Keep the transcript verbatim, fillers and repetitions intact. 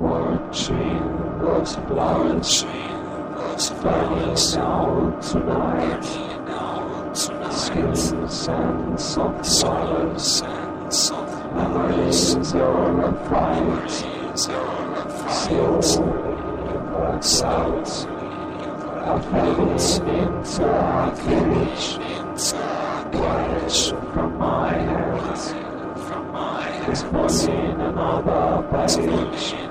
watching those flowers, those flowers out tonight. Skins and soft sorrows and soft memories are a fight. Still, works out. I felt into a village, quiet from my head. It's in another page.